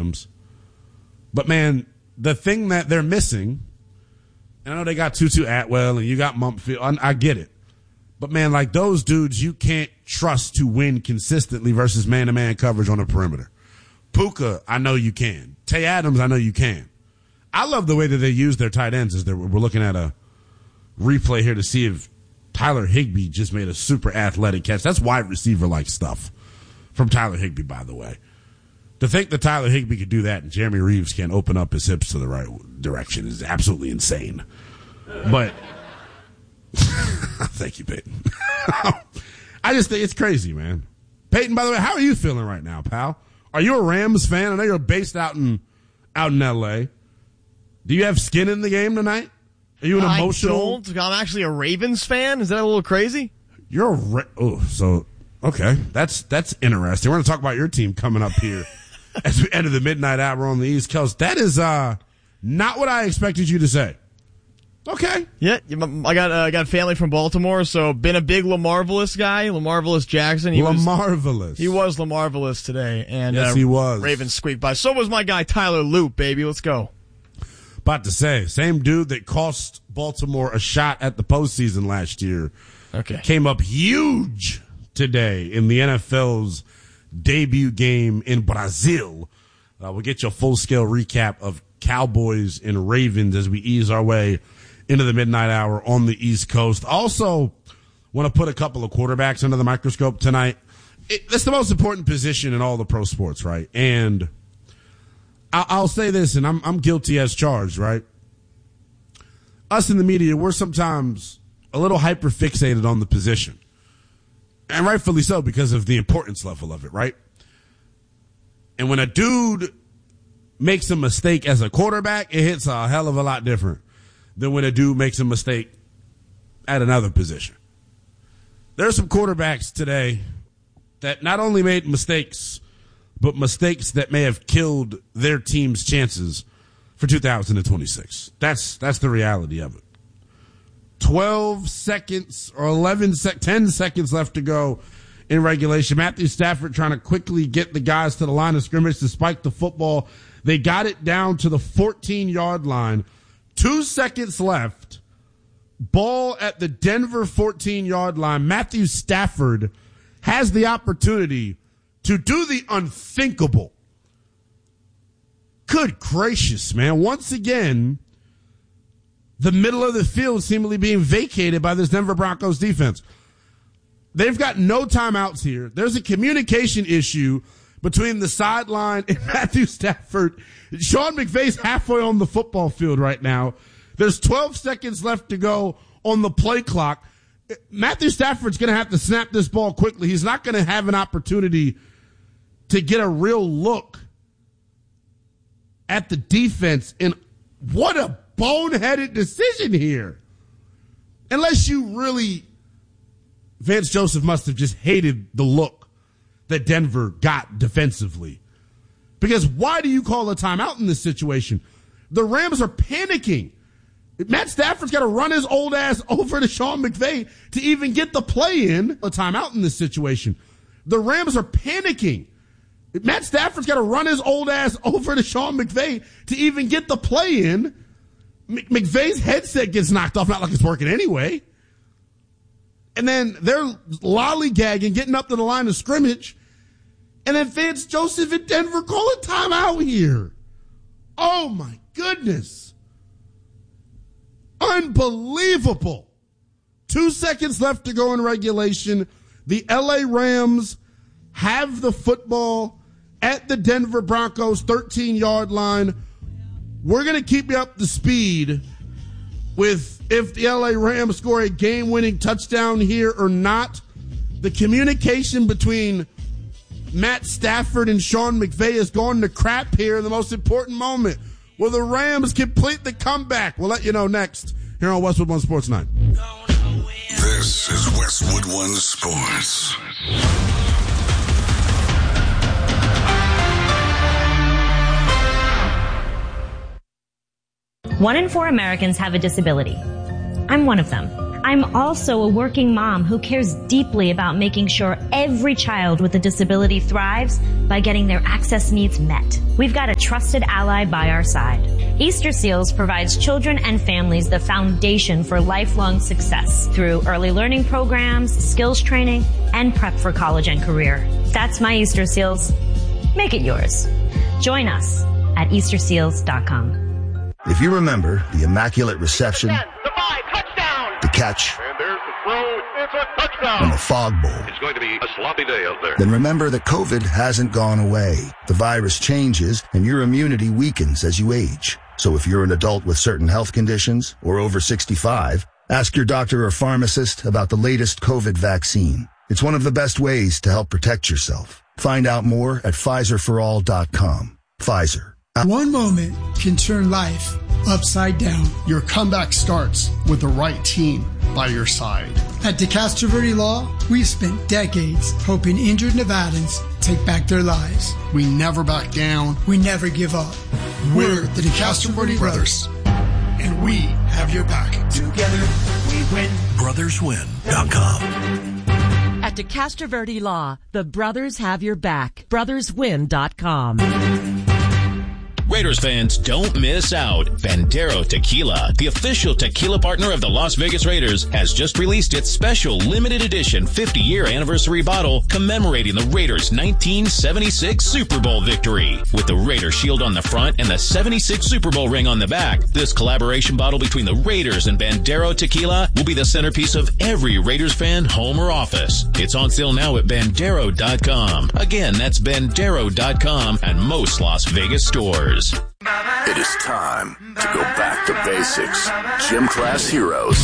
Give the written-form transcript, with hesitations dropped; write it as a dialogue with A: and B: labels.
A: Adams. But, man, the thing that they're missing, and I know they got Tutu Atwell and you got Mumpfield. I get it. But, man, like those dudes you can't trust to win consistently versus man-to-man coverage on the perimeter. Puka, I know you can. Tay Adams, I know you can. I love the way that they use their tight ends. We're looking at a replay here to see if Tyler Higbee just made a super athletic catch. That's wide receiver-like stuff from Tyler Higbee, by the way. To think that Tyler Higbee could do that and Jeremy Reeves can't open up his hips to the right direction is absolutely insane. But thank you, Peyton. I just think it's crazy, man. Peyton, by the way, how are you feeling right now, pal? Are you a Rams fan? I know you're based out in L.A. Do you have skin in the game tonight? Are you an emotional?
B: I'm actually a Ravens fan. Is that a little crazy?
A: You're okay. That's interesting. We're going to talk about your team coming up here as we enter the midnight hour on the East Coast. That is not what I expected you to say. Okay.
B: Yeah, I got family from Baltimore, so been a big LaMarvelous guy, LaMarvelous Jackson. He was LaMarvelous today, and
A: yes, he was.
B: Ravens squeaked by. So was my guy Tyler Loop, baby. Let's go.
A: About to say, same dude that cost Baltimore a shot at the postseason last year.
B: Okay.
A: Came up huge today in the NFL's debut game in Brazil. We'll get you a full-scale recap of Cowboys and Ravens as we ease our way into the midnight hour on the East Coast. Also, want to put a couple of quarterbacks under the microscope tonight. It's the most important position in all the pro sports, right? And I'll say this, and I'm guilty as charged, right? Us in the media, we're sometimes a little hyper-fixated on the position. And rightfully so, because of the importance level of it, right? And when a dude makes a mistake as a quarterback, it hits a hell of a lot different than when a dude makes a mistake at another position. There are some quarterbacks today that not only made mistakes, but mistakes that may have killed their team's chances for 2026. That's the reality of it. 12 seconds or 10 seconds left to go in regulation. Matthew Stafford trying to quickly get the guys to the line of scrimmage to spike the football. They got it down to the 14-yard line. 2 seconds left. Ball at the Denver 14-yard line. Matthew Stafford has the opportunity to do the unthinkable. Good gracious, man. Once again, the middle of the field seemingly being vacated by this Denver Broncos defense. They've got no timeouts here. There's a communication issue between the sideline and Matthew Stafford. Sean McVay's halfway on the football field right now. There's 12 seconds left to go on the play clock. Matthew Stafford's going to have to snap this ball quickly. He's not going to have an opportunity to get a real look at the defense. And what a boneheaded decision here. Unless you really, Vance Joseph must have just hated the look that Denver got defensively. Because why do you call a timeout in this situation? The Rams are panicking. Matt Stafford's got to run his old ass over to Sean McVay to even get the play in. A timeout in this situation. The Rams are panicking. Matt Stafford's got to run his old ass over to Sean McVay to even get the play in. McVay's headset gets knocked off, not like it's working anyway. And then they're lollygagging, getting up to the line of scrimmage. And then Vance Joseph in Denver call a timeout here. Oh, my goodness. Unbelievable. 2 seconds left to go in regulation. The LA Rams have the football at the Denver Broncos 13-yard line. We're going to keep you up to speed with if the LA Rams score a game-winning touchdown here or not. The communication between Matt Stafford and Sean McVay is going to crap here in the most important moment. Will the Rams complete the comeback? We'll let you know next here on Westwood One Sports 9.
C: This is Westwood One Sports.
D: One in 4 Americans have a disability. I'm one of them. I'm also a working mom who cares deeply about making sure every child with a disability thrives by getting their access needs met. We've got a trusted ally by our side. Easter Seals provides children and families the foundation for lifelong success through early learning programs, skills training, and prep for college and career. That's my Easter Seals. Make it yours. Join us at EasterSeals.com.
E: If you remember the Immaculate Reception, the catch,
F: and there's the throw, it's a touchdown,
E: and the Fog Bowl,
F: it's going to be a sloppy day out there.
E: Then remember that COVID hasn't gone away. The virus changes, and your immunity weakens as you age. So if you're an adult with certain health conditions or over 65, ask your doctor or pharmacist about the latest COVID vaccine. It's one of the best ways to help protect yourself. Find out more at PfizerForAll.com. Pfizer.
G: One moment can turn life upside down.
H: Your comeback starts with the right team by your side.
G: At DeCastro Verde Law, we've spent decades helping injured Nevadans take back their lives.
H: We never back down.
G: We never give up.
H: We're the DeCastro Verde Brothers, and we have your back.
I: Together, we win.
J: BrothersWin.com.
K: At DeCastro Verde Law, the brothers have your back. BrothersWin.com.
L: Raiders fans, don't miss out. Bandero Tequila, the official tequila partner of the Las Vegas Raiders, has just released its special limited edition 50-year anniversary bottle commemorating the Raiders' 1976 Super Bowl victory. With the Raider shield on the front and the 76 Super Bowl ring on the back, this collaboration bottle between the Raiders and Bandero Tequila will be the centerpiece of every Raiders fan home or office. It's on sale now at Bandero.com. Again, that's Bandero.com and most Las Vegas stores.
C: It is time to go back to basics. Gym Class Heroes